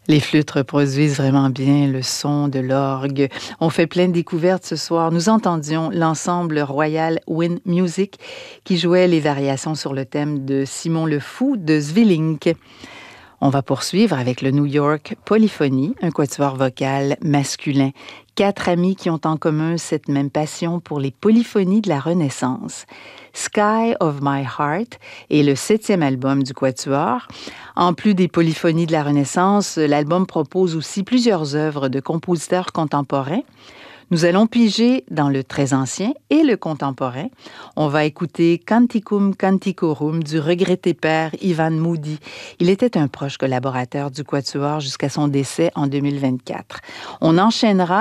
Les flûtes reproduisent vraiment bien le son de l'orgue. On fait plein de découvertes ce soir. Nous entendions l'ensemble Royal Wind Music qui jouait les variations sur le thème de Simon le Fou de Zwillinck. On va poursuivre avec le New York Polyphony, un quatuor vocal masculin. 4 amis qui ont en commun cette même passion pour les polyphonies de la Renaissance. Sky of My Heart est le 7e album du quatuor. En plus des polyphonies de la Renaissance, l'album propose aussi plusieurs œuvres de compositeurs contemporains. Nous allons piger dans le très ancien et le contemporain. On va écouter Canticum Canticorum du regretté père Ivan Moody. Il était un proche collaborateur du quatuor jusqu'à son décès en 2024. On enchaînera